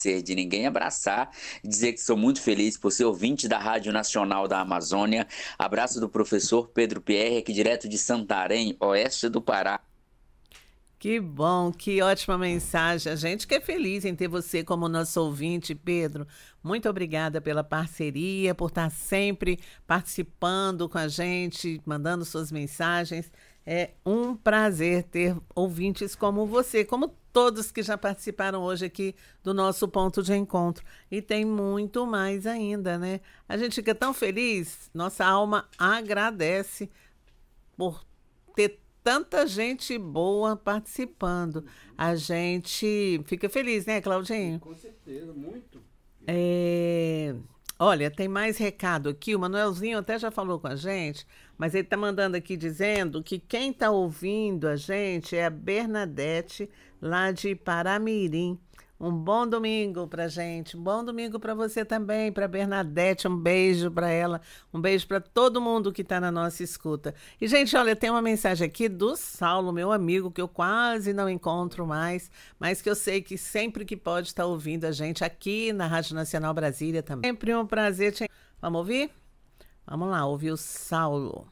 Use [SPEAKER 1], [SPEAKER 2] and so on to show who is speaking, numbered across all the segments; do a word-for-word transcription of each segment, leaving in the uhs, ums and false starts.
[SPEAKER 1] Ser de ninguém, abraçar, dizer que sou muito feliz por ser ouvinte da Rádio Nacional da Amazônia. Abraço do professor Pedro Pierre, aqui direto de Santarém, oeste do Pará.
[SPEAKER 2] Que bom, que ótima mensagem. A gente que é feliz em ter você como nosso ouvinte, Pedro. Muito obrigada pela parceria, por estar sempre participando com a gente, mandando suas mensagens. É um prazer ter ouvintes como você, como todos que já participaram hoje aqui do nosso ponto de encontro. E tem muito mais ainda, né? A gente fica tão feliz, nossa alma agradece por ter tanta gente boa participando. A gente fica feliz, né, Claudinho?
[SPEAKER 3] Com certeza, muito.
[SPEAKER 2] É, Olha, tem mais recado aqui. O Manuelzinho até já falou com a gente, mas ele está mandando aqui dizendo que quem está ouvindo a gente é a Bernadette, lá de Paramirim. Um bom domingo pra gente, um bom domingo para você também, para Bernadette, um beijo para ela, um beijo para todo mundo que está na nossa escuta. E, gente, olha, tem uma mensagem aqui do Saulo, meu amigo, que eu quase não encontro mais, mas que eu sei que sempre que pode estar ouvindo a gente aqui na Rádio Nacional Brasília também. Sempre um prazer te... Vamos ouvir? Vamos lá, ouvir o Saulo.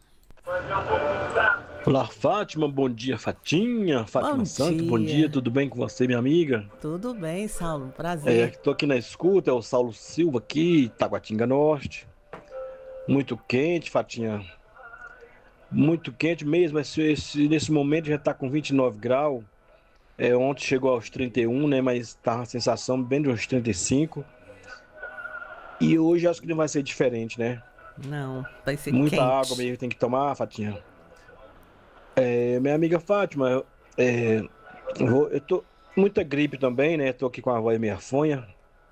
[SPEAKER 3] Olá, Fátima, bom dia, Fatinha, Fátima
[SPEAKER 2] Bom
[SPEAKER 3] Santos,
[SPEAKER 2] dia.
[SPEAKER 3] bom dia, tudo bem com você, minha amiga?
[SPEAKER 2] Tudo bem, Saulo,
[SPEAKER 3] É,
[SPEAKER 2] prazer.
[SPEAKER 3] tô aqui na escuta, é o Saulo Silva aqui, Taguatinga Norte. Muito quente, Fatinha, muito quente mesmo, esse, esse- nesse momento já tá com vinte e nove graus. É, ontem chegou aos trinta e um, né, mas tá uma sensação bem de uns trinta e cinco. E hoje acho que não vai ser diferente, né?
[SPEAKER 2] Não, vai ser
[SPEAKER 3] Muita água
[SPEAKER 2] quente.
[SPEAKER 3] mesmo tem que tomar, Fatinha. É, minha amiga Fátima, eu, é, eu vou- eu tô muita gripe também, né? Tô aqui com a voz meio fanha.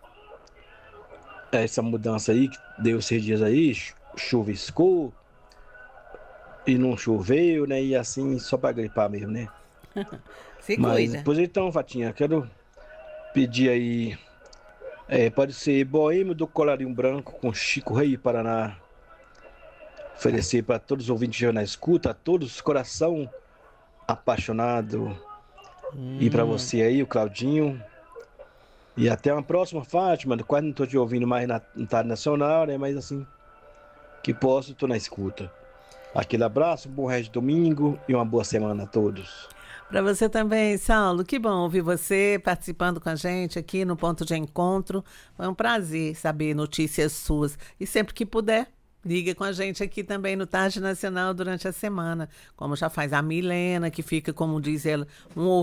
[SPEAKER 3] É, essa mudança aí que deu esses dias aí, chu- chuviscou e não choveu, né? E assim, só pra gripar mesmo, né?
[SPEAKER 2] Se
[SPEAKER 3] Mas,
[SPEAKER 2] cuida.
[SPEAKER 3] pois então, Fatinha, quero pedir aí, é, pode ser Boêmio do Colarinho Branco com Chico Rei Paraná. Oferecer para todos os ouvintes já na escuta, a todos, coração apaixonado. E para
[SPEAKER 2] Hum.
[SPEAKER 3] você aí, o Claudinho. E até uma próxima, Fátima. Quase não estou te ouvindo mais na, na Rádio Nacional, né? Mas assim, que posso, estou na escuta. Aquele abraço, um bom resto de domingo e uma boa semana a todos.
[SPEAKER 2] Para você também, Saulo. Que bom ouvir você participando com a gente aqui no Ponto de Encontro. Foi um prazer saber notícias suas. E sempre que puder, liga com a gente aqui também no Tarde Nacional durante a semana. Como já faz a Milena, que fica, como diz ela, um